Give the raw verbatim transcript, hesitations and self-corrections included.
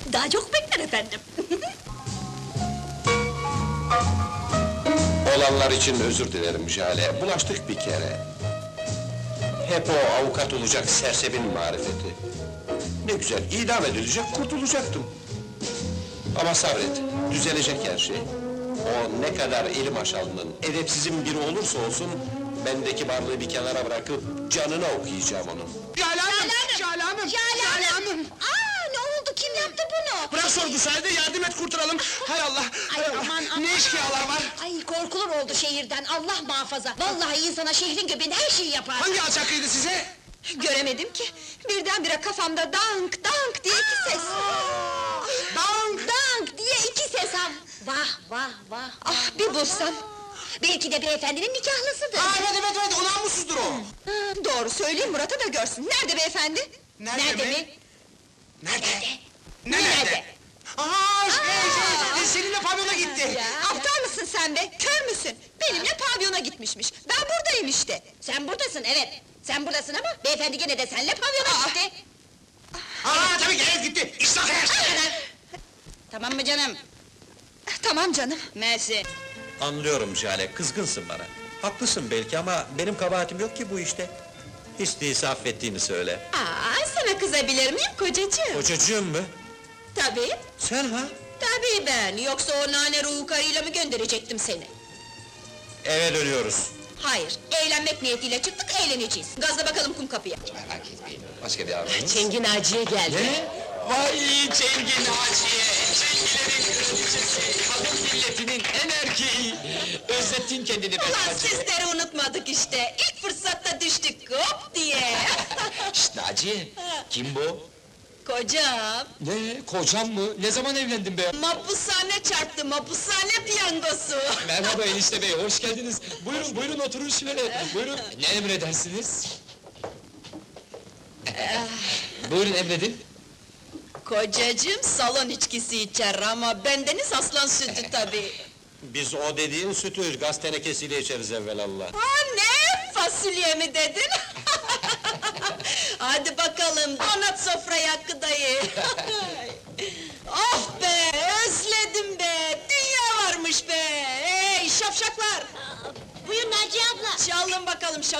Daha çok bekler efendim. Olanlar için özür dilerim Jale, bulaştık bir kere. Hep o avukat olacak sersebin marifeti. Ne güzel, idam edilecek, kurtulacaktım. Ama sabret, düzelecek her şey. O ne kadar eli maşallının, edepsizin biri olursa olsun... ...bendeki varlığı bir kenara bırakıp canını okuyacağım onun. Jale Hanım! Jale Hanım! Jale Hanım! Aa, ne oldu, kim yaptı bunu? Bırak sorgu Sade, yardım et kurtaralım! Hay Allah! Hay Ay, Allah! aman, aman. Ne eşkıyalar var? Ay, korkulur oldu şehirden, Allah muhafaza! Vallahi insana şehrin göbeğinde her şeyi yapar! Hangi alçaklıydı size? Göremedim ki, birdenbire kafamda dank dank diye iki ses! Dank! Dank diye iki ses ha! Vah vah vah! Ah, bir bulsam! Belki de beyefendinin nikahlısıdır! Aa, evet evet evet, o namussuzdur o! Hı, doğru söyleyeyim, Murat'a da görsün! Nerede beyefendi? Nerede mi? mi? Nerede? Nerede? Nerede? Aa, şey, şey, şey, seninle pavyona gitti! Ya, aptal mısın sen be? Kör müsün? Benimle pavyona gitmişmiş. Ben buradayım işte. Sen buradasın, evet. Sen buradasın ama beyefendi gene de seninle pavyona gitti. Aa, tabii ki evet gitti! İşte Tamam mı canım? Tamam canım. Mersi. Anlıyorum Jale, kızgınsın bana. Haklısın belki ama benim kabahatim yok ki bu işte. Hiç değilse affettiğini söyle. Aa, sana kızabilir miyim kocacığım? Kocacığım mı? Tabii, Sen ha? tabii ben. Yoksa o nane ruhu karıyla mı gönderecektim seni? Eve dönüyoruz. Hayır, eğlenmek niyetiyle çıktık, eğleneceğiz. Gazla bakalım kum kapıya. Merak etmeyin, başka bir arzunuz? Çengin Naciye geldi. Ne? Vay Çengin Naciye! Çengilerin kraliçesi, kadın milletinin en erkeği! Özlettin kendini be Ulan Naciye! sizleri unutmadık işte! İlk fırsatta düştük, hop diye! Şşt Naciye! Kim bu? Kocam! Ne, kocam mı? Ne zaman evlendin be? Mapushane çarptı, mapushane piyangosu! Merhaba enişte bey, hoş geldiniz! Buyurun, buyurun oturun şöyle, buyurun! Ne emredersiniz? Buyurun emredin! Kocacığım salon içkisi içer ama bendeniz aslan sütü tabii! Biz o dediğin sütü gaz tenekesiyle içeriz evvelallah. Ha ne? Fasulye mi dedin? Hadi bakalım, donat sofrayı Hakkı dayı! Oh be, özledim be! Dünya varmış be! Hey şapşaklar! Buyur Naciye abla! Çalın bakalım şap...